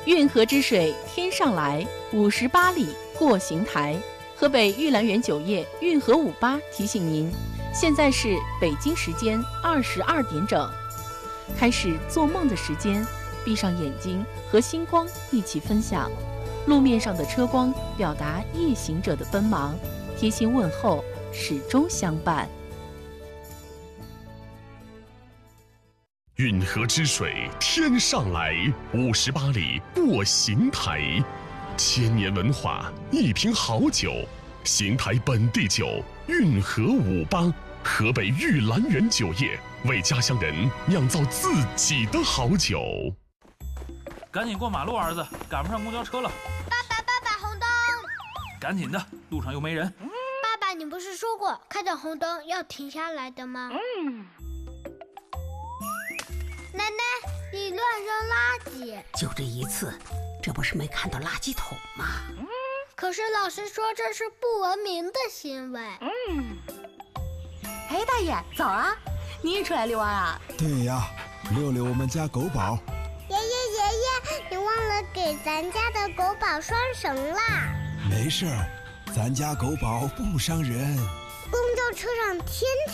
运河之水天上来，58里过邢台。河北玉兰园酒业运河58提醒您，现在是北京时间22点整，开始做梦的时间，闭上眼睛，和星光一起分享。路面上的车光表达夜行者的奔忙，贴心问候始终相伴。 运河之水天上来，58里过邢台。千年文化，一瓶好酒，邢台本地酒，运河58，河北玉兰园酒业为家乡人酿造自己的好酒。 赶紧过马路，儿子，赶不上公交车了。 爸爸，红灯！ 赶紧的，路上又没人。 爸爸，你不是说过看到红灯要停下来的吗？奶奶，你乱扔垃圾！ 就这一次，这不是没看到垃圾桶吗？ 可是老师说这是不文明的行为。 哎，大爷，早啊！你也出来遛弯啊？ 对呀，遛遛我们家狗宝。 爷爷，你忘了给咱家的狗宝拴绳啦。 没事儿，咱家狗宝不伤人。 公交车上天